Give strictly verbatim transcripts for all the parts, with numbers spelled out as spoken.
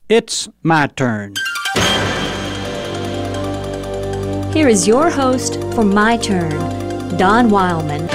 It's my turn. Here is your host for My Turn, Don Wildman.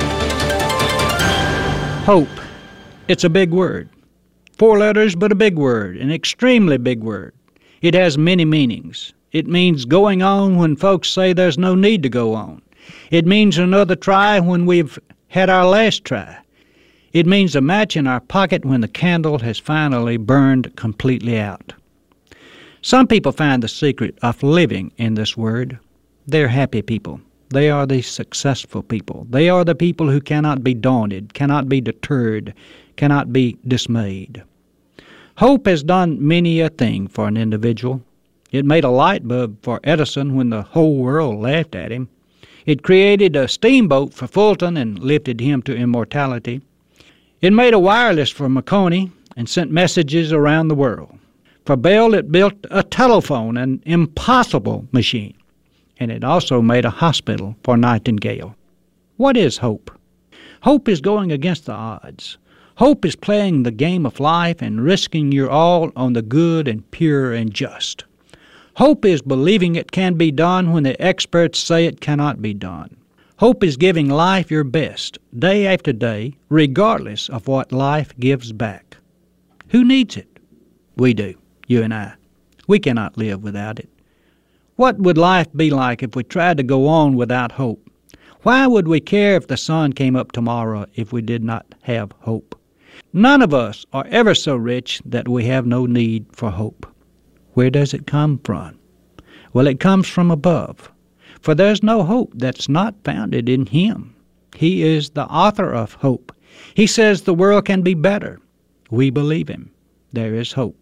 Hope. It's a big word. Four letters, but a big word, an extremely big word. It has many meanings. It means going on when folks say there's no need to go on. It means another try when we've had our last try. It means a match in our pocket when the candle has finally burned completely out. Some people find the secret of living in this word. They're happy people. They are the successful people. They are the people who cannot be daunted, cannot be deterred, cannot be dismayed. Hope has done many a thing for an individual. It made a light bulb for Edison when the whole world laughed at him. It created a steamboat for Fulton and lifted him to immortality. It made a wireless for Marconi and sent messages around the world. For Bell, it built a telephone, an impossible machine. And it also made a hospital for Nightingale. What is hope? Hope is going against the odds. Hope is playing the game of life and risking your all on the good and pure and just. Hope is believing it can be done when the experts say it cannot be done. Hope is giving life your best, day after day, regardless of what life gives back. Who needs it? We do, you and I. We cannot live without it. What would life be like if we tried to go on without hope? Why would we care if the sun came up tomorrow if we did not have hope? None of us are ever so rich that we have no need for hope. Where does it come from? Well, it comes from above. For there's no hope that's not founded in Him. He is the author of hope. He says the world can be better. We believe Him. There is hope.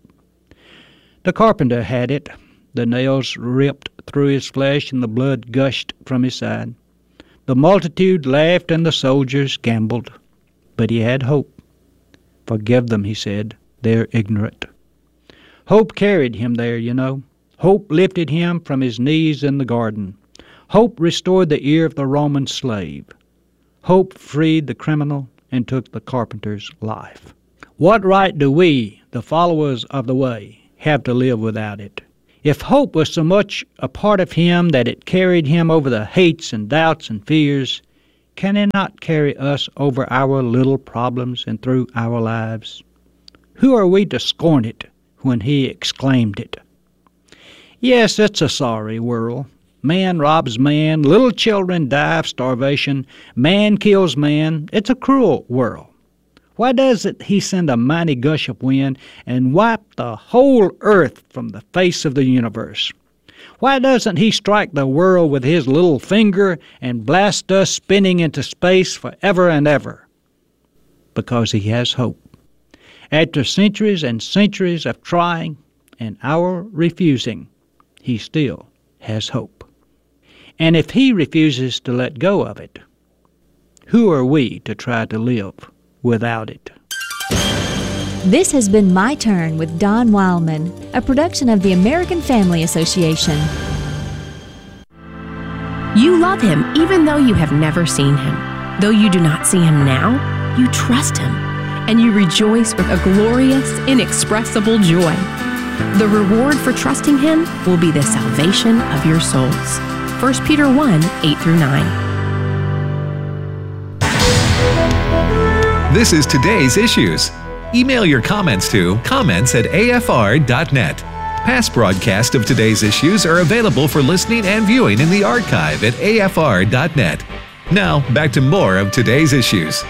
The carpenter had it. The nails ripped through his flesh and the blood gushed from his side. The multitude laughed and the soldiers gambled. But he had hope. Forgive them, he said. They're ignorant. Hope carried him there, you know. Hope lifted him from his knees in the garden. Hope restored the ear of the Roman slave. Hope freed the criminal and took the carpenter's life. What right do we, the followers of the way, have to live without it? If hope was so much a part of him that it carried him over the hates and doubts and fears, can it not carry us over our little problems and through our lives? Who are we to scorn it when he exclaimed it? Yes, it's a sorry world. Man robs man, little children die of starvation, man kills man. It's a cruel world. Why doesn't he send a mighty gush of wind and wipe the whole earth from the face of the universe? Why doesn't he strike the world with his little finger and blast us spinning into space forever and ever? Because he has hope. After centuries and centuries of trying and our refusing, he still has hope. And if he refuses to let go of it, who are we to try to live without it? This has been My Turn with Don Wildman, a production of the American Family Association. You love Him even though you have never seen Him. Though you do not see Him now, you trust Him, and you rejoice with a glorious, inexpressible joy. The reward for trusting Him will be the salvation of your souls. First Peter one, eight through nine. This is Today's Issues. Email your comments to comments at a f r dot net. Past broadcasts of Today's Issues are available for listening and viewing in the archive at a f r dot net. Now, back to more of Today's Issues.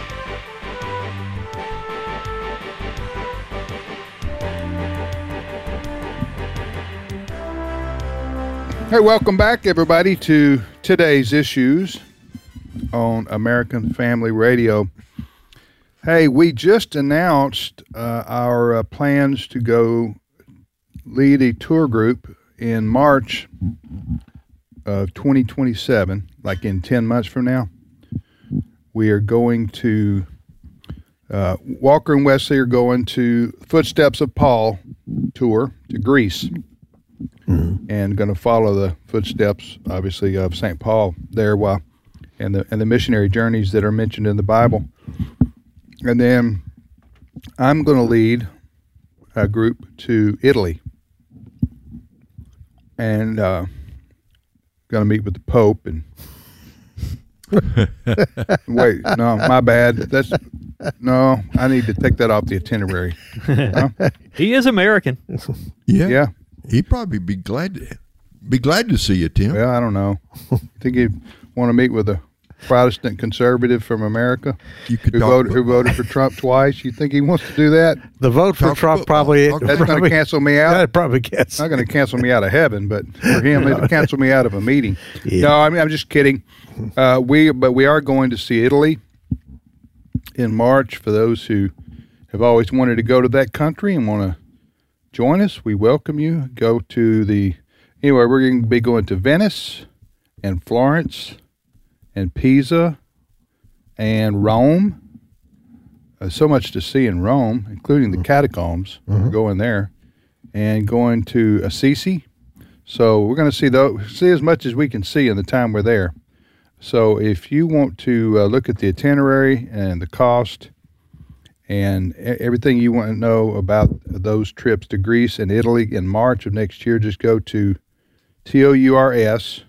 Hey, welcome back, everybody, to Today's Issues on American Family Radio. Hey, we just announced uh, our uh, plans to go lead a tour group in March of twenty twenty-seven, like in ten months from now. We are going to, uh, Walker and Wesley are going to Footsteps of Paul tour to Greece. Mm-hmm. And going to follow the footsteps, obviously, of Saint Paul there, while and the and the missionary journeys that are mentioned in the Bible. And then I'm going to lead uh, group to Italy, and uh, going to meet with the Pope. And wait, no, my bad. That's no. I need to take that off the itinerary. Huh? He is American. Yeah. Yeah. He'd probably be glad to be glad to see you, Tim. Well, I don't know. I think you want to meet with a Protestant conservative from America You could who talk voted, who football. voted for Trump twice. You think he wants to do that? The vote for Talk Trump football. probably Talk That's going probably- to cancel me out. That probably gets. It's not going to cancel me out of heaven, but for him, it'll cancel me out of a meeting. Yeah. No, I mean I'm just kidding. Uh, we, but we are going to see Italy in March. For those who have always wanted to go to that country and want to join us, we welcome you. Go to the anyway. We're going to be going to Venice and Florence and Pisa and Rome. Uh, so much to see in Rome, including the catacombs. We're going there, and going to Assisi. So we're going to see those, see as much as we can see in the time we're there. So if you want to uh, look at the itinerary and the cost and e- everything you want to know about those trips to Greece and Italy in March of next year, just go to T O U R S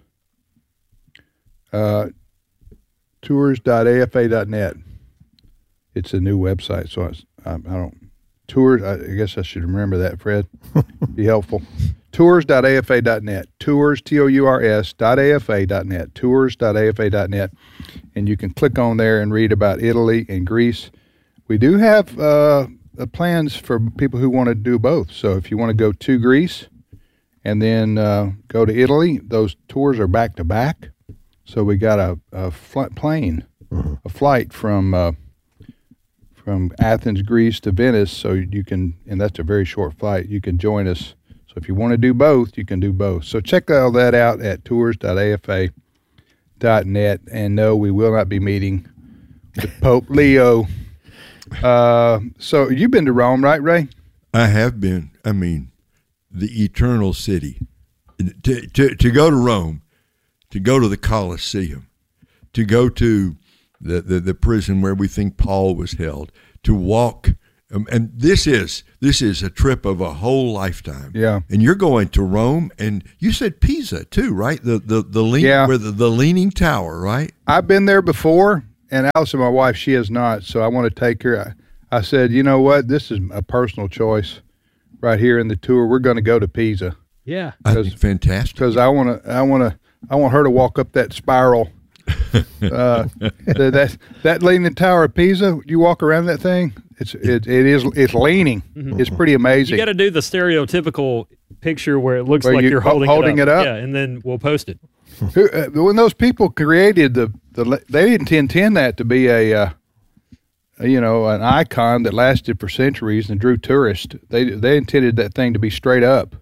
uh, tours dot A F A dot net. It's a new website, so it's, I, I don't tours. I, I guess I should remember that, Fred. Be helpful. tours dot A F A dot net. Tours T O U R S dot A F A dot net. Tours dot A F A dot net, and you can click on there and read about Italy and Greece. We do have uh, uh, plans for people who want to do both. So if you want to go to Greece and then uh, go to Italy, those tours are back to back. So we got a, a fl- plane, a flight from uh, from Athens, Greece to Venice. So you can, and that's a very short flight. You can join us. So if you want to do both, you can do both. So check all that out at tours dot A F A dot net. And no, we will not be meeting with Pope Leo. Uh, so you've been to Rome, right, Ray? I have been. I mean, the eternal city. To, to, to go to Rome, to go to the Colosseum, to go to the, the, the prison where we think Paul was held, to walk. Um, and this is this is a trip of a whole lifetime. Yeah. And you're going to Rome, and you said Pisa too, right? The the the lean, Yeah. where the, the leaning tower, right? I've been there before, and Allison, my wife, she has not. So I want to take her. I, I said, you know what? This is a personal choice right here in the tour. We're going to go to Pisa Yeah. I Because- think fantastic. because I want to. I want to. I want her to walk up that spiral. uh, the, that that leaning tower of Pisa. You walk around that thing. It's it, it is it's leaning. It's pretty amazing. You got to do the stereotypical picture where it looks Where like you- you're holding, holding it, it up. up? Yeah, and then we'll post it. Who, uh, when those people created the, the they didn't intend that to be a, uh, a you know an icon that lasted for centuries and drew tourists. They they intended that thing to be straight up.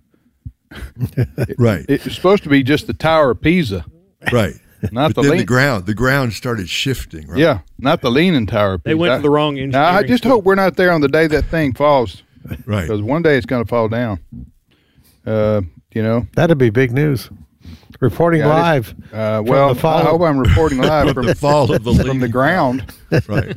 Right, It's supposed to be just the Tower of Pisa, right. not But the then lean. the ground, the ground started shifting. Right? Yeah, not the leaning Tower of Pisa. They went to the wrong Now I engineering just school. hope we're not there on the day that thing falls, right. because one day it's going to fall down. Uh, you know. That'd be big news. Reporting Yeah, it is. live. Uh, From well, the fall. I hope I'm reporting live From from the fall of the from the leaning ground. Right.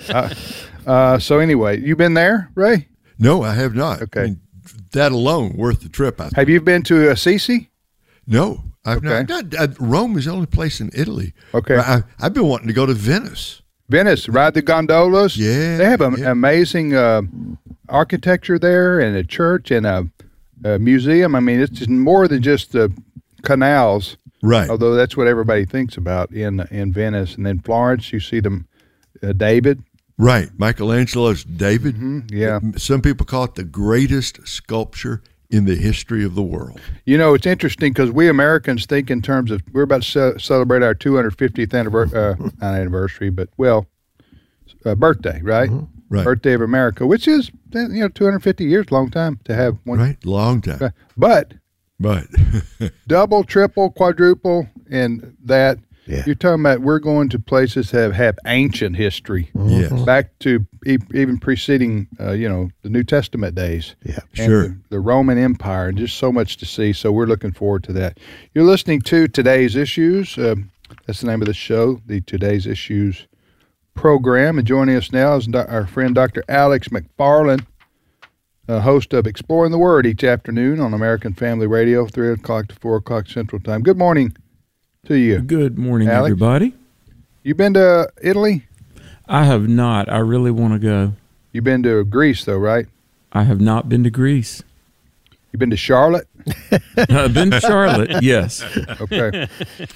Uh, so anyway, you been there, Ray? No, I have not. Okay. I mean, that alone worth the trip. I think. Have you been to Assisi? No, I've Okay. not. not uh, Rome is the only place in Italy. Okay. I, I've been wanting to go to Venice. Venice, ride the gondolas. Yeah, they have an yeah. amazing uh, architecture there, and a church and a, a museum. I mean, it's just more than just the canals. Right. Although that's what everybody thinks about in in Venice, and then Florence, you see them, uh, David. Right. Michelangelo's David. yeah. Some people call it the greatest sculpture in the history of the world. You know, it's interesting because we Americans think in terms of we're about to ce- celebrate our two hundred fiftieth anniversary, uh, not anniversary, but well, uh, birthday, right? Right. Birthday of America, which is you know two hundred fifty years, long time to have one. Right. Long time. But But double, triple, quadruple, and that. Yeah. You're talking about we're going to places that have, have ancient history, yes. back to e- even preceding, uh, you know, the New Testament days. Yeah. and Sure. The, the Roman Empire, and just so much to see. So we're looking forward to that. You're listening to Today's Issues. Um, that's the name of the show, the Today's Issues program. And joining us now is do- our friend Doctor Alex McFarland. uh, host of Exploring the Word each afternoon on American Family Radio, three o'clock to four o'clock Central Time. Good morning to you. Good morning, Alex. everybody. You been to Italy? I have not. I really want to go. You've been to Greece, though, right? I have not been to Greece. You been to Charlotte? I've been to Charlotte, yes. Okay.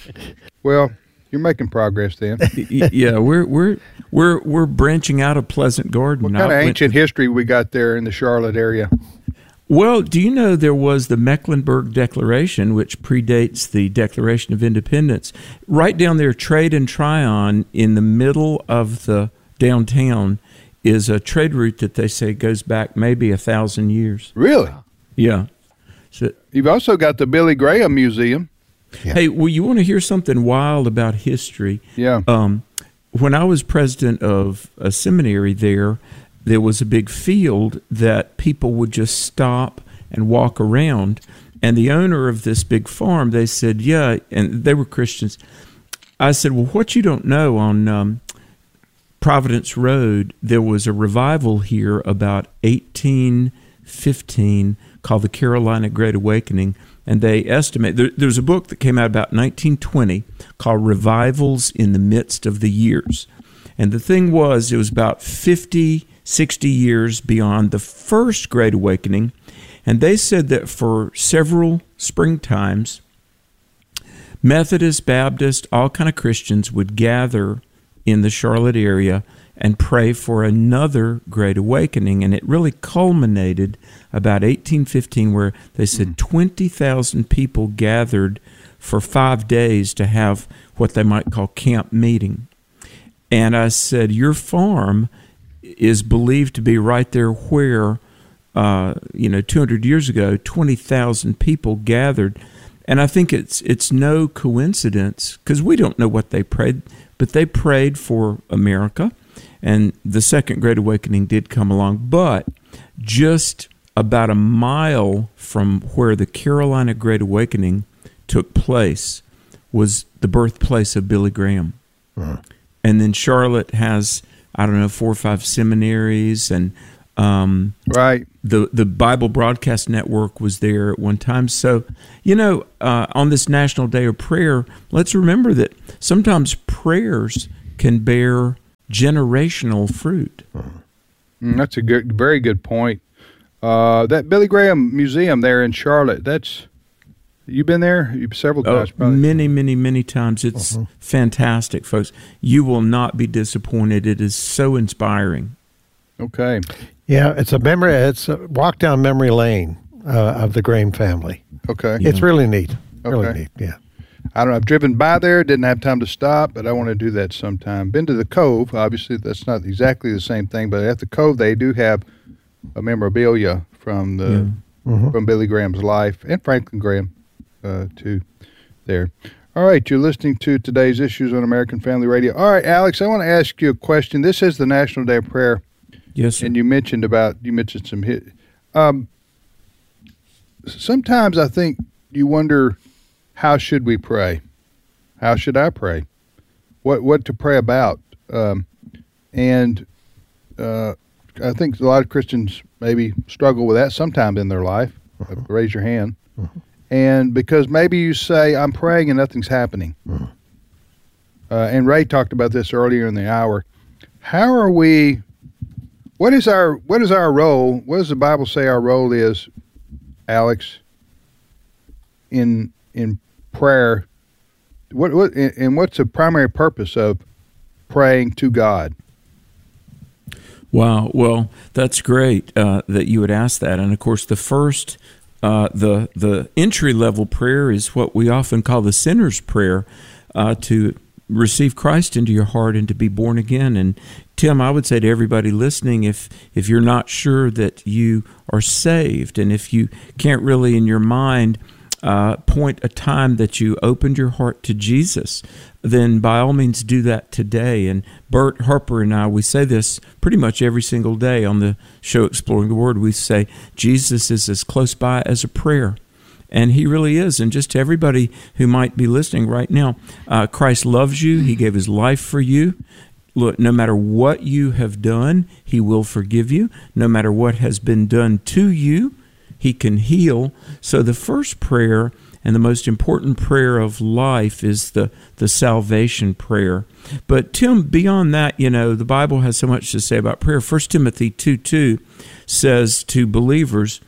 Well, you're making progress then. Y- yeah, we're we're we're we're branching out of Pleasant Garden. What I kind of went- ancient history we got there in the Charlotte area? Well, do you know there was the Mecklenburg Declaration, which predates the Declaration of Independence? Right down there, Trade and Tryon, in the middle of the downtown, is a trade route that they say goes back maybe a thousand years. Really? Yeah. So, You've also got the Billy Graham Museum. Yeah. Hey, well, you want to hear something wild about history? Yeah. Um, when I was president of a seminary there, there was a big field that people would just stop and walk around. And the owner of this big farm, they said, yeah, and they were Christians. I said, well, what you don't know, on um, Providence Road, there was a revival here about eighteen fifteen called the Carolina Great Awakening. And they estimate, there, there's a book that came out about nineteen twenty called Revivals in the Midst of the Years. And the thing was, it was about fifty, sixty years beyond the first Great Awakening. And they said that for several springtimes, Methodist, Baptist, all kind of Christians would gather in the Charlotte area and pray for another Great Awakening. And it really culminated about eighteen fifteen, where they said twenty thousand people gathered for five days to have what they might call camp meeting. And I said, your farm is believed to be right there where, uh, you know, two hundred years ago, twenty thousand people gathered. And I think it's it's no coincidence, because we don't know what they prayed, but they prayed for America. And the Second Great Awakening did come along. But just about a mile from where the Carolina Great Awakening took place was the birthplace of Billy Graham. Uh-huh. And then Charlotte has, I don't know, four or five seminaries, and um, right. the, the Bible Broadcast Network was there at one time. So, you know, uh, on this National Day of Prayer, let's remember that sometimes prayers can bear generational fruit. Mm, that's a good, very good point. Uh, that Billy Graham Museum there in Charlotte, that's, you've been there You've several times, oh, probably. Many, many, many times. It's uh-huh. fantastic, folks. You will not be disappointed. It is so inspiring. Okay. Yeah, it's a memory. It's a walk down memory lane uh, of the Graham family. Okay. It's really neat. Really Okay. neat, yeah. I don't know. I've driven by there, didn't have time to stop, but I want to do that sometime. Been to the Cove. Obviously, that's not exactly the same thing, but at the Cove, they do have a memorabilia from the Yeah. Mhm. from Billy Graham's life, and Franklin Graham, uh, too, there. All right, you're listening to today's Issues on American Family Radio. All right, Alex, I want to ask you a question. This is the National Day of Prayer. Yes, sir. And you mentioned about, you mentioned some hit. Um, sometimes I think you wonder, how should we pray? How should I pray? What what to pray about? Um, and uh, I think a lot of Christians maybe struggle with that sometime in their life. Uh, raise your hand. Uh-huh. And because maybe you say, I'm praying and nothing's happening. Uh-huh. Uh, and Ray talked about this earlier in the hour. How are we, what is our what is our role? What does the Bible say our role is, Alex, in in prayer? What what and what's the primary purpose of praying to God? Wow. Well, that's great uh, that you would ask that. And of course, the first, uh, the the entry level prayer is what we often call the sinner's prayer, uh, to receive Christ into your heart and to be born again. And Tim, I would say to everybody listening, if if you're not sure that you are saved, and if you can't really in your mind Uh, point a time that you opened your heart to Jesus, then by all means do that today. And Bert Harper and I, we say this pretty much every single day on the show Exploring the Word. We say Jesus is as close by as a prayer. And he really is. And just to everybody who might be listening right now, uh, Christ loves you. He gave his life for you. look, no matter what you have done, he will forgive you. No matter what has been done to you, he can heal. So the first prayer and the most important prayer of life is the, the salvation prayer. But Tim, beyond that, you know, the Bible has so much to say about prayer. First Timothy two two says to believers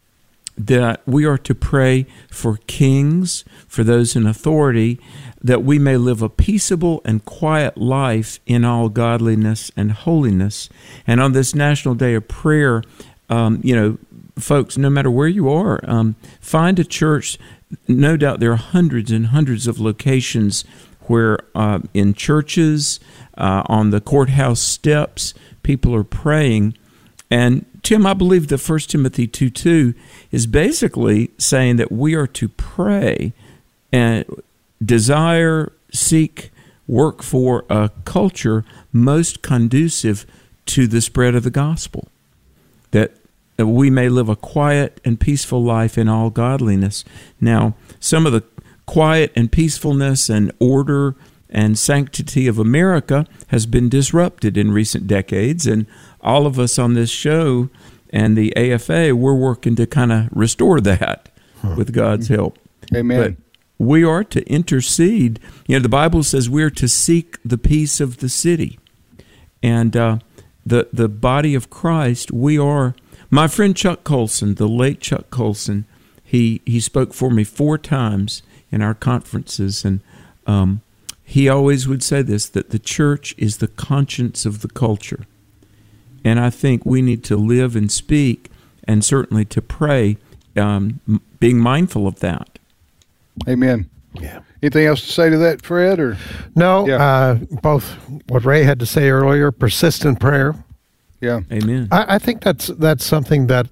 that we are to pray for kings, for those in authority, that we may live a peaceable and quiet life in all godliness and holiness. And on this National Day of Prayer, um, you know, folks, no matter where you are, um, find a church. No doubt there are hundreds and hundreds of locations where uh, in churches, uh, on the courthouse steps, people are praying. And Tim, I believe that First Timothy two two is basically saying that we are to pray and desire, seek, work for a culture most conducive to the spread of the gospel, that that we may live a quiet and peaceful life in all godliness. Now, some of the quiet and peacefulness and order and sanctity of America has been disrupted in recent decades, and all of us on this show and the A F A, we're working to kind of restore that huh. with God's help. Amen. But we are to intercede. You know, the Bible says we are to seek the peace of the city. And uh, the the body of Christ, we are. My friend Chuck Colson, the late Chuck Colson, he, he spoke for me four times in our conferences, and um, he always would say this, that the church is the conscience of the culture. And I think we need to live and speak, and certainly to pray, um, being mindful of that. Amen. Yeah. Anything else to say to that, Fred? Or no, yeah. uh, both what Ray had to say earlier, persistent prayer. Yeah. Amen. I, I think that's that's something that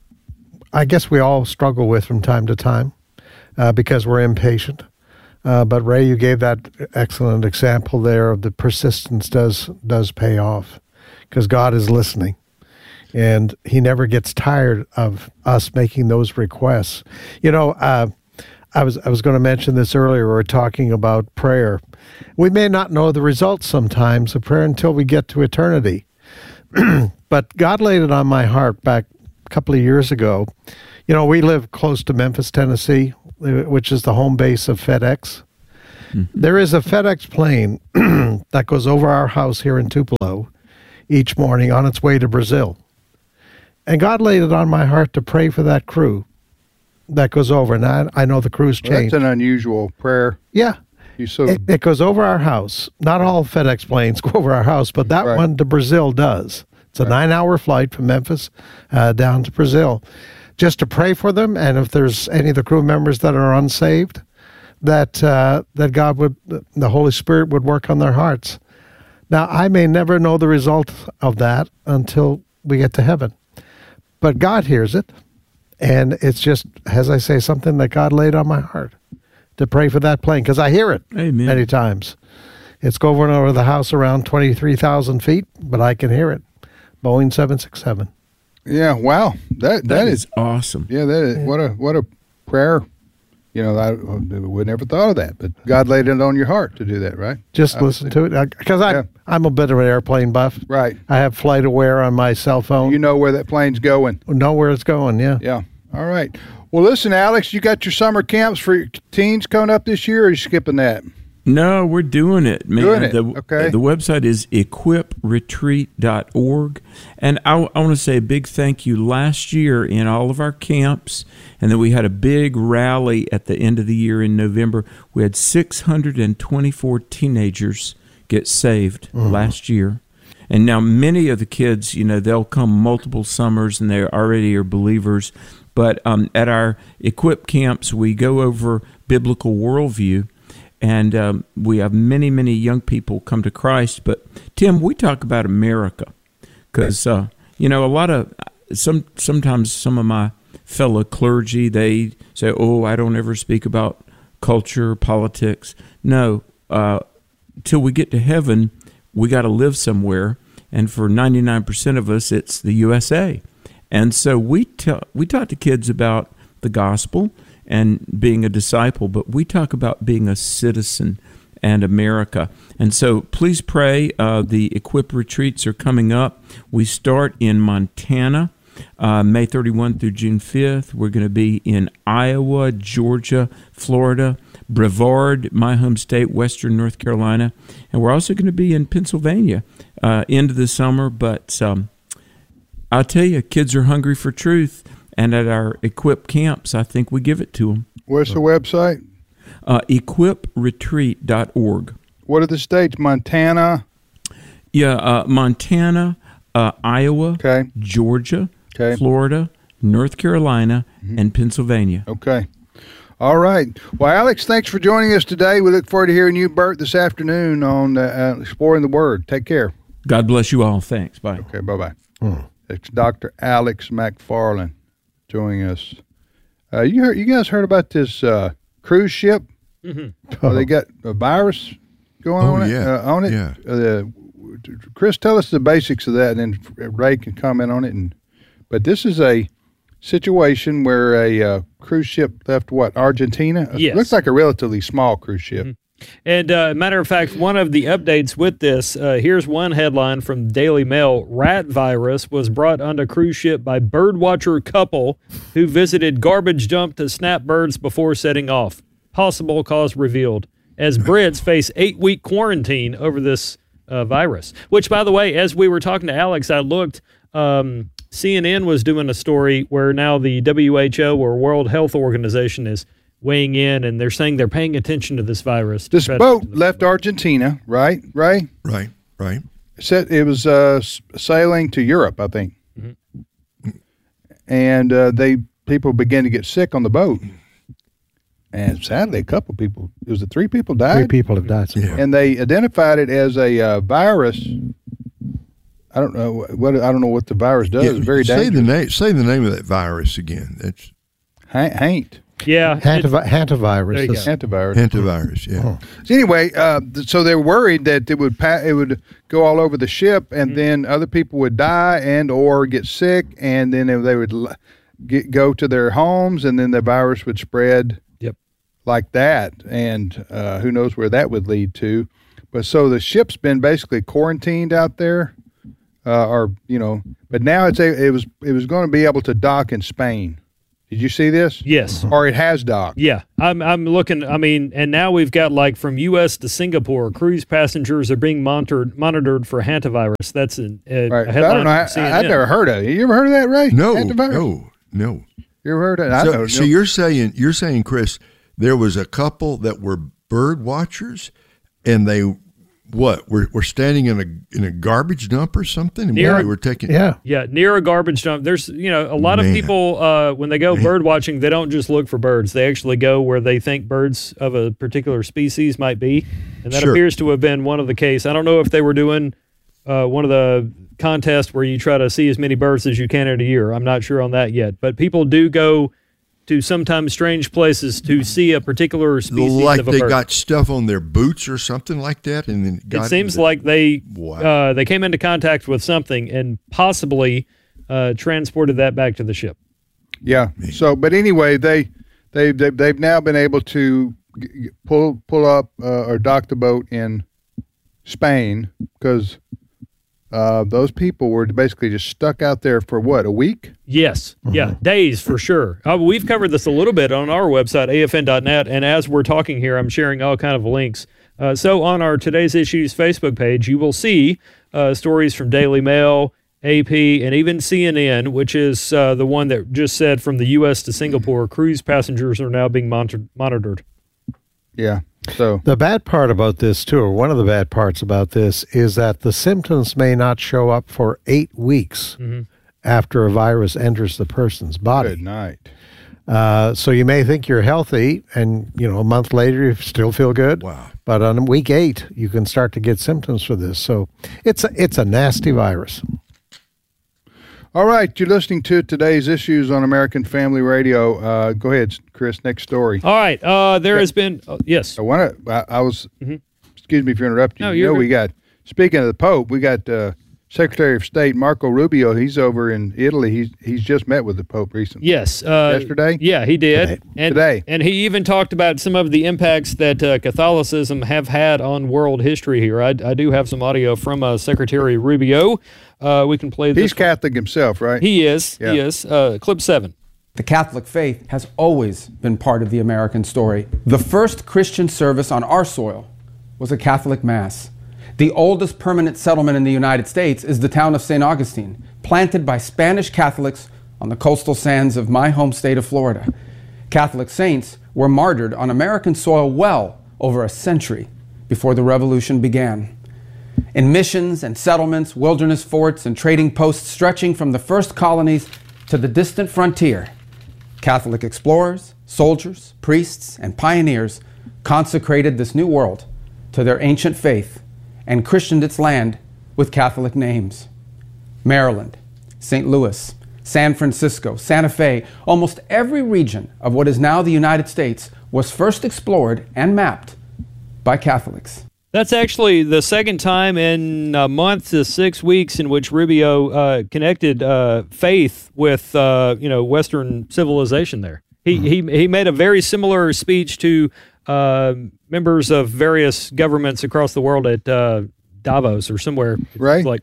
I guess we all struggle with from time to time uh, because we're impatient. Uh, but Ray, you gave that excellent example there of the persistence does does pay off because God is listening, and He never gets tired of us making those requests. You know, uh, I was I was going to mention this earlier. We were talking about prayer. We may not know the results sometimes of prayer until we get to eternity. But God laid it on my heart back a couple of years ago. You know, we live close to Memphis, Tennessee, which is the home base of FedEx. Mm-hmm. There is a FedEx plane that goes over our house here in Tupelo each morning on its way to Brazil. And God laid it on my heart to pray for that crew that goes over. And I, I know the crew's well, changed. That's an unusual prayer. Yeah. You so it, it goes over our house. Not all FedEx planes go over our house, but that right. one to Brazil does. It's a right. nine-hour flight from Memphis uh, down to Brazil, just to pray for them. And if there's any of the crew members that are unsaved, that uh, that God would, the Holy Spirit would work on their hearts. Now, I may never know the result of that until we get to heaven, but God hears it, and it's just, as I say, something that God laid on my heart to pray for that plane, because I hear it Amen. Many times. It's going over the house around twenty-three thousand feet, but I can hear it. Boeing seven sixty-seven. Yeah, wow. That that, that is, is awesome. Yeah, that is, what a what a prayer. You know, I would never thought of that, but God laid it on your heart to do that, right? Just Obviously. Listen to it, because I yeah. I'm a bit of an airplane buff. Right. I have Flight Aware on my cell phone. You know where that plane's going. Know where it's going, yeah. Yeah. All right. Well, listen, Alex, you got your summer camps for your teens coming up this year, or are you skipping that? No, we're doing it, man. Doing it. The, okay. The website is equip retreat dot org. And I, I want to say a big thank you. Last year in all of our camps, and then we had a big rally at the end of the year in November. We had six hundred twenty-four teenagers get saved mm-hmm. last year. And now many of the kids, you know, they'll come multiple summers and they already are believers. But um, at our Equip camps, we go over biblical worldview, and um, we have many, many young people come to Christ. But, Tim, we talk about America because, uh, you know, a lot of, some sometimes some of my fellow clergy, they say, oh, I don't ever speak about culture, politics. No, uh, till we get to heaven, we got to live somewhere. And for ninety-nine percent of us, it's the U S A. And so we ta- we talk to kids about the gospel and being a disciple, but we talk about being a citizen and America. And so please pray. Uh, the Equip retreats are coming up. We start in Montana, uh, May thirty-first through June fifth. We're going to be in Iowa, Georgia, Florida, Brevard, my home state, Western North Carolina. And we're also going to be in Pennsylvania uh, into the summer. But um, I'll tell you, kids are hungry for truth. And at our Equip camps, I think we give it to them. Where's the website? Uh, equip retreat dot org. What are the states? Montana? Yeah, uh, Montana, uh, Iowa, Okay. Georgia, Okay. Florida, North Carolina, Mm-hmm. and Pennsylvania. Okay. All right. Well, Alex, thanks for joining us today. We look forward to hearing you, Bert, this afternoon on uh, uh, Exploring the Word. Take care. God bless you all. Thanks. Bye. Okay, bye-bye. It's Doctor Alex McFarland joining us. Uh, you heard, you guys heard about this uh, cruise ship? Mm-hmm. Oh, they got a virus going Oh, on it. yeah. Uh, on it. Yeah. Uh, Chris, tell us the basics of that, and then Ray can comment on it. And but this is a situation where a uh, cruise ship left what Argentina? Yes. It looks like a relatively small cruise ship. Mm-hmm. And uh, matter of fact, one of the updates with this, uh, here's one headline from Daily Mail. Rat virus was brought onto cruise ship by birdwatcher couple who visited garbage dump to snap birds before setting off. Possible cause revealed. As Brits face eight-week quarantine over this uh, virus. Which, by the way, as we were talking to Alex, I looked, um, C N N was doing a story where now the W H O, or World Health Organization, is weighing in, and they're saying they're paying attention to this virus. This boat left Argentina, right? Ray? Right, right. Said it was uh, sailing to Europe, I think. Mm-hmm. And uh, they people began to get sick on the boat. And sadly, a couple people, it was the three people died? Three people have died. So Yeah. And they identified it as a uh, virus. I don't know what I don't know what the virus does. Yeah, It's very say dangerous. the name. Say the name of that virus again. That's Ha- Haint. Yeah. Hantavi- hantavirus. There you is- go. Antivirus. hantavirus. Yeah. Oh. So anyway, uh, th- so they're worried that it would pa- it would go all over the ship, and Mm-hmm. then other people would die and or get sick, and then they would l- get, go to their homes, and then the virus would spread. Yep. Like that, and uh, who knows where that would lead to. But so the ship's been basically quarantined out there, uh, or you know, but now it's a, it was it was going to be able to dock in Spain. Did you see this? Yes. Or it has docked. Yeah, I'm I'm looking. I mean, and now we've got like from U S to Singapore, cruise passengers are being monitored monitored for hantavirus. That's a, a, Right. a I headline. don't know. I, from C N N. I, I've never heard of it. You ever heard of that, Ray? No, Hantavirus? no, no. You ever heard of it? I So, know. so you're saying you're saying, Chris, there was a couple that were bird watchers, and they what were were standing in a in a garbage dump or something, and Near- they were taking Yeah. Yeah, near a garbage dump. There's, you know, a lot of Man. people, uh, when they go bird watching, they don't just look for birds. They actually go where they think birds of a particular species might be. And that Sure. appears to have been one of the case. I don't know if they were doing uh, one of the contests where you try to see as many birds as you can in a year. I'm not sure on that yet. But people do go to sometimes strange places to see a particular species like of a they bird. got stuff on their boots or something like that, and then got It seems the- like they Wow. uh, they came into contact with something and possibly uh, transported that back to the ship. Yeah. So, but anyway, they they they they've now been able to g- g- pull pull up uh, or dock the boat in Spain because uh, those people were basically just stuck out there for what, a week? Yes, yeah, days for sure. Uh, we've covered this a little bit on our website, A F N dot net, and as we're talking here, I'm sharing all kind of links. Uh, so on our Today's Issues Facebook page, you will see uh, stories from Daily Mail, A P, and even C N N, which is uh, the one that just said from the U S to Singapore, cruise passengers are now being monitor- monitored. Yeah. So The bad part about this, too, or one of the bad parts about this, is that the symptoms may not show up for eight weeks Mm-hmm. after a virus enters the person's body. good night. Uh, so you may think you're healthy, and you know a month later you still feel good. Wow. But on week eight, you can start to get symptoms for this. So it's a, it's a nasty virus. All right, you're listening to today's issues on American Family Radio. Uh, go ahead, Chris. Next story. All right, uh, there has been, uh, yes. I want to. I, I was. Excuse me for interrupting. No, you you're know, good. we got. Speaking of the Pope, we got uh, Secretary of State Marco Rubio, he's over in Italy. He's he's just met with the Pope recently. Yes. Uh, Yesterday? Yeah, he did. Today. And, Today. And he even talked about some of the impacts that uh, Catholicism have had on world history here. I, I do have some audio from uh, Secretary Rubio. Uh, we can play this. He's Catholic himself, right? He is. Yeah. He is. Uh, clip seven. The Catholic faith has always been part of the American story. The first Christian service on our soil was a Catholic Mass. The oldest permanent settlement in the United States is the town of Saint Augustine, planted by Spanish Catholics on the coastal sands of my home state of Florida. Catholic saints were martyred on American soil well over a century before the Revolution began. In missions and settlements, wilderness forts, and trading posts stretching from the first colonies to the distant frontier, Catholic explorers, soldiers, priests, and pioneers consecrated this new world to their ancient faith and christened its land with Catholic names. Maryland, Saint Louis, San Francisco, Santa Fe, almost every region of what is now the United States was first explored and mapped by Catholics. That's actually the second time in a month to six weeks in which Rubio uh, connected uh, faith with uh, you know Western civilization. There, he mm-hmm. he he made a very similar speech to uh, members of various governments across the world at uh, Davos or somewhere. Right. Like,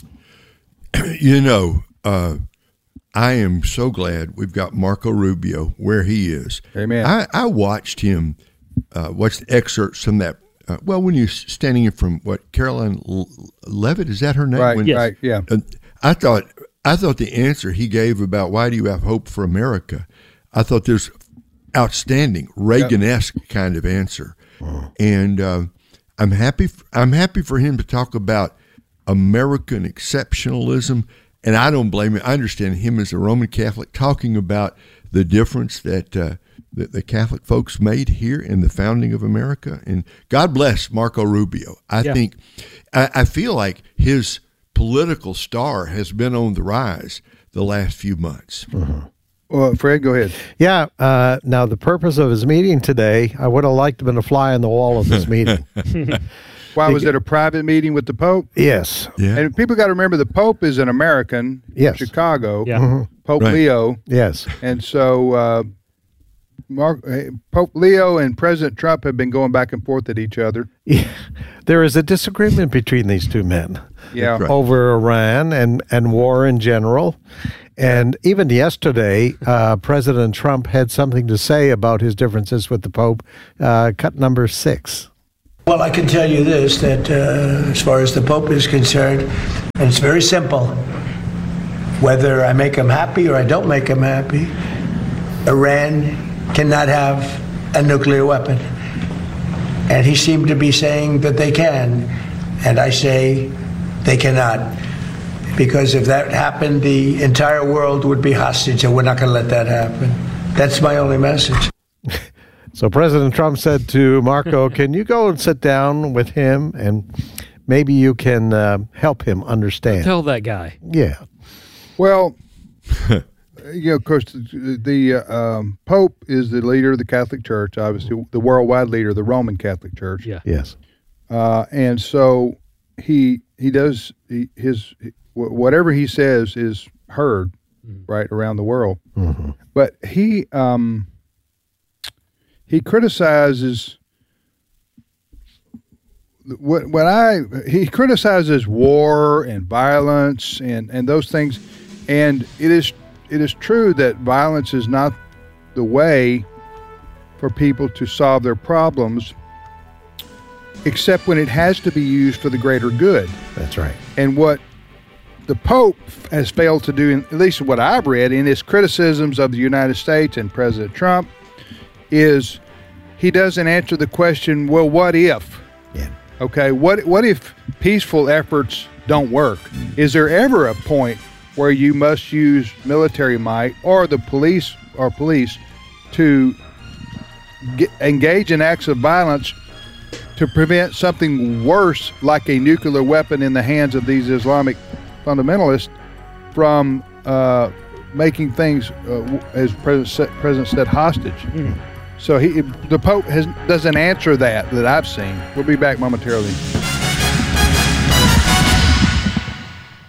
you know, uh, I am so glad we've got Marco Rubio where he is. Amen. I, I watched him, uh, watched excerpts from that. Uh, well, when you're standing in from what Caroline L- Levitt, is that her name? Right. When, Yes. Right. Yeah. uh, I thought I thought the answer he gave about why do you have hope for America, I thought there's outstanding Reagan-esque kind of answer, and uh, I'm happy. f- I'm happy for him to talk about American exceptionalism, and I don't blame him. I understand him as a Roman Catholic talking about the difference that. Uh, that the Catholic folks made here in the founding of America. And God bless Marco Rubio. I Yeah. think, I, I feel like his political star has been on the rise the last few months. Well, Fred, go ahead. Yeah. Uh, now, the purpose of his meeting today, I would have liked to have been a fly on the wall of this meeting. Why was it a private meeting with the Pope? Yes. Yeah. And people got to remember the Pope is an American. Yes. Chicago. Yeah. Pope Right. Leo. Yes. And so uh, Mark, eh, Pope Leo and President Trump have been going back and forth at each other. Yeah. There is a disagreement between these two men Yeah. right. over Iran and, and war in general. And even yesterday, uh, President Trump had something to say about his differences with the Pope. Uh, cut number six. Well, I can tell you this, that uh, as far as the Pope is concerned, and it's very simple, whether I make him happy or I don't make him happy, Iran cannot have a nuclear weapon. And he seemed to be saying that they can, and I say they cannot. Because if that happened, the entire world would be hostage, and we're not going to let that happen. That's my only message. So President Trump said to Marco, can you go and sit down with him and maybe you can uh, help him understand? Tell that guy. Yeah. Well, you know, of course, the, the uh, um, Pope is the leader of the Catholic Church, obviously the worldwide leader of the Roman Catholic Church. Yeah. Yes. Uh, and so he he does he, his whatever he says is heard mm-hmm. right around the world. Mm-hmm. But he um, he criticizes what what I he criticizes war and violence and, and those things, and it is it is true that violence is not the way for people to solve their problems, except when it has to be used for the greater good. That's right. And what the Pope has failed to do, in, at least what I've read in his criticisms of the United States and President Trump, is he doesn't answer the question, well, what if? Yeah. Okay, what what if peaceful efforts don't work? Is there ever a point where you must use military might or the police or police to get, engage in acts of violence to prevent something worse like a nuclear weapon in the hands of these Islamic fundamentalists from uh, making things, uh, as President, President said, hostage? Mm. So he, the Pope has, doesn't answer that that I've seen. We'll be back momentarily.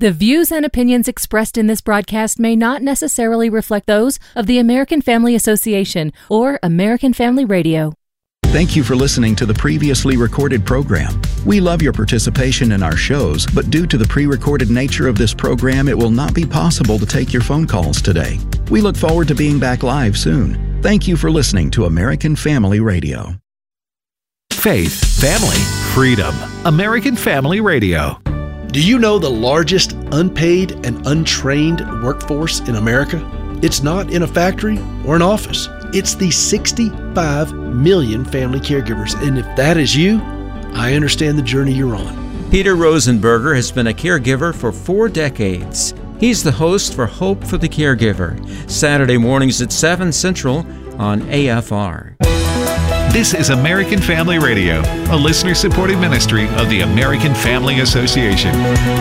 The views and opinions expressed in this broadcast may not necessarily reflect those of the American Family Association or American Family Radio. Thank you for listening to the previously recorded program. We love your participation in our shows, but due to the pre-recorded nature of this program, it will not be possible to take your phone calls today. We look forward to being back live soon. Thank you for listening to American Family Radio. Faith, family, freedom. American Family Radio. Do you know the largest unpaid and untrained workforce in America? It's not in a factory or an office. It's the sixty-five million family caregivers. And if that is you, I understand the journey you're on. Peter Rosenberger has been a caregiver for four decades. He's the host for Hope for the Caregiver, Saturday mornings at seven Central on A F R. This is American Family Radio, a listener-supported ministry of the American Family Association.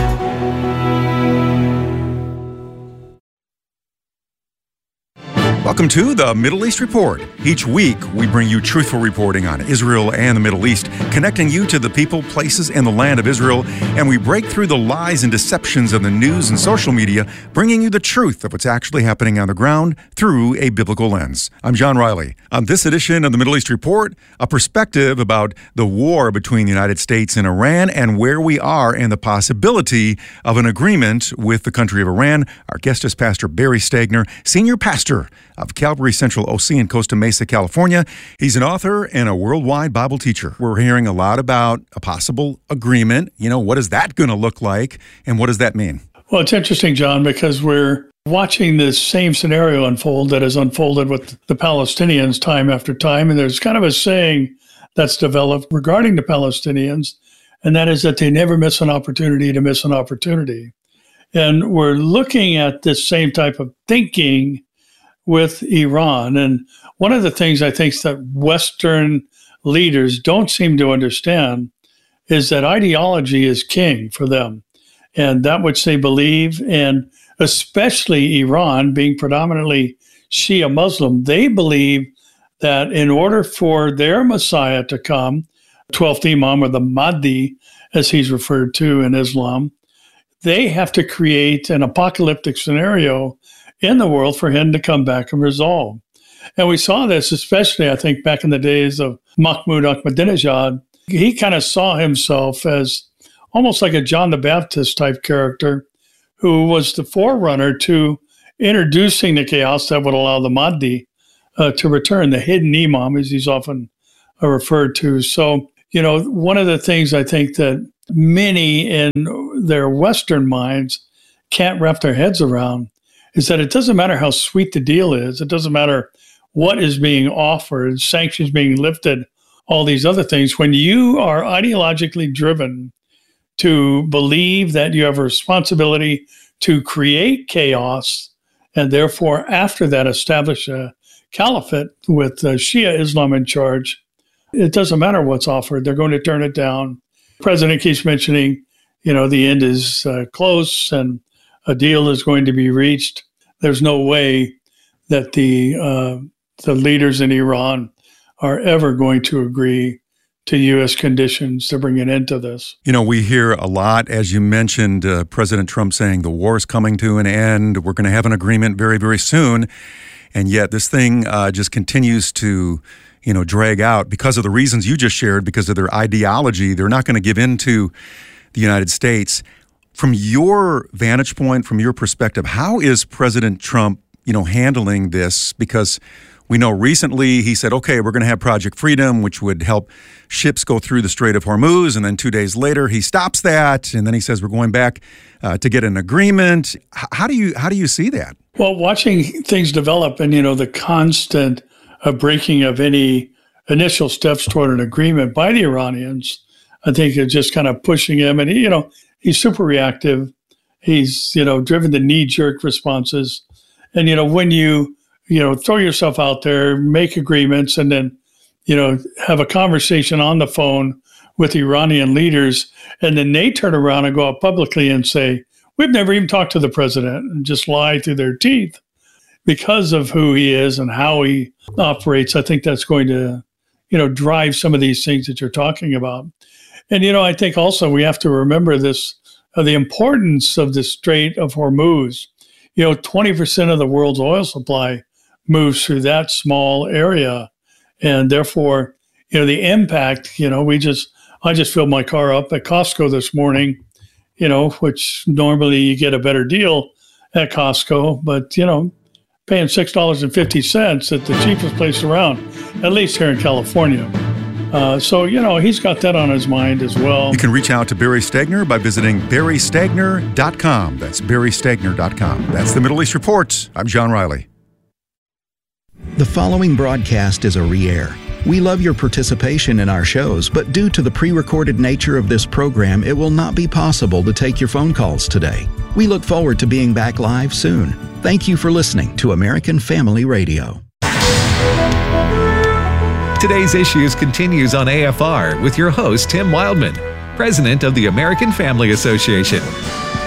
Welcome to the Middle East Report. Each week, we bring you truthful reporting on Israel and the Middle East, connecting you to the people, places, and the land of Israel, and we break through the lies and deceptions of the news and social media, bringing you the truth of what's actually happening on the ground through a biblical lens. I'm John Riley. On this edition of the Middle East Report, a perspective about the war between the United States and Iran and where we are and the possibility of an agreement with the country of Iran. Our guest is Pastor Barry Stagner, Senior Pastor of Calvary Central O C in Costa Mesa, California. He's an author and a worldwide Bible teacher. We're hearing a lot about a possible agreement. You know, what is that going to look like, and what does that mean? Well, it's interesting, John, because we're watching this same scenario unfold that has unfolded with the Palestinians time after time, and there's kind of a saying that's developed regarding the Palestinians, and that is that they never miss an opportunity to miss an opportunity. And we're looking at this same type of thinking with Iran. And one of the things I think that Western leaders don't seem to understand is that ideology is king for them, and that which they believe, and especially Iran being predominantly Shia Muslim, they believe that in order for their Messiah to come, twelfth Imam, or the Mahdi, as he's referred to in Islam, they have to create an apocalyptic scenario in the world for him to come back and resolve. And we saw this, especially, I think, back in the days of Mahmoud Ahmadinejad. He kind of saw himself as almost like a John the Baptist type character who was the forerunner to introducing the chaos that would allow the Mahdi uh, to return, the hidden Imam, as he's often uh, referred to. So, you know, one of the things I think that many in their Western minds can't wrap their heads around is that it doesn't matter how sweet the deal is. It doesn't matter what is being offered, sanctions being lifted, all these other things. When you are ideologically driven to believe that you have a responsibility to create chaos and therefore after that establish a caliphate with uh, Shia Islam in charge, it doesn't matter what's offered. They're going to turn it down. The president keeps mentioning, you know, the end is uh, close and a deal is going to be reached. There's no way that the uh, the leaders in Iran are ever going to agree to U S conditions to bring an end to this. You know, we hear a lot, as you mentioned, uh, President Trump saying the war is coming to an end. We're going to have an agreement very, very soon. And yet this thing uh, just continues to, you know, drag out because of the reasons you just shared, because of their ideology. They're not going to give in to the United States. From your vantage point, from your perspective, how is President Trump, you know, handling this? Because we know recently he said, okay, we're going to have Project Freedom, which would help ships go through the Strait of Hormuz. And then two days later, he stops that. And then he says, we're going back uh, to get an agreement. H- how do you how do you see that? Well, watching things develop and, you know, the constant uh, breaking of any initial steps toward an agreement by the Iranians, I think it's just kind of pushing him. And, you know, he's super reactive. He's, you know, driven to knee-jerk responses. And, you know, when you, you know, throw yourself out there, make agreements, and then, you know, have a conversation on the phone with Iranian leaders, and then they turn around and go out publicly and say, we've never even talked to the president, and just lie through their teeth because of who he is and how he operates. I think that's going to, you know, drive some of these things that you're talking about. And, you know, I think also we have to remember this uh, the importance of the Strait of Hormuz. You know, twenty percent of the world's oil supply moves through that small area. And therefore, you know, the impact, you know, we just, I just filled my car up at Costco this morning, you know, which normally you get a better deal at Costco, but, you know, paying six dollars and fifty cents at the cheapest place around, at least here in California. Uh, so, you know, he's got that on his mind as well. You can reach out to Barry Stegner by visiting barry stegner dot com. That's barry stegner dot com. That's the Middle East Report. I'm John Riley. The following broadcast is a re-air. We love your participation in our shows, but due to the pre-recorded nature of this program, it will not be possible to take your phone calls today. We look forward to being back live soon. Thank you for listening to American Family Radio. Today's Issues continues on A F R with your host, Tim Wildman, president of the American Family Association.